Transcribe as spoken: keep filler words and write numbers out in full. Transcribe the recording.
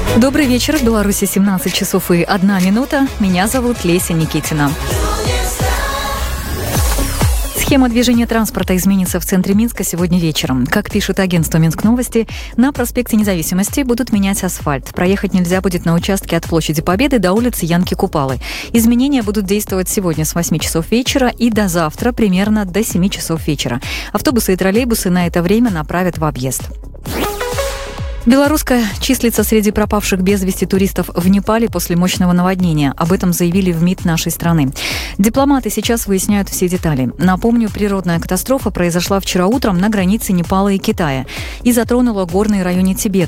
Добрый вечер. В Беларуси семнадцать часов и одна минута. Меня зовут Леся Никитина. Схема движения транспорта изменится в центре Минска сегодня вечером. Как пишет агентство Минск Новости, на проспекте Независимости будут менять асфальт. Проехать нельзя будет на участке от площади Победы до улицы Янки Купалы. Изменения будут действовать сегодня с восьми часов вечера и до завтра примерно до семи часов вечера. Автобусы и троллейбусы на это время направят в объезд. Белорусская числится среди пропавших без вести туристов в Непале после мощного наводнения. Об этом заявили в МИД нашей страны. Дипломаты сейчас выясняют все детали. Напомню, природная катастрофа произошла вчера утром на границе Непала и Китая и затронула горные районы Тибета.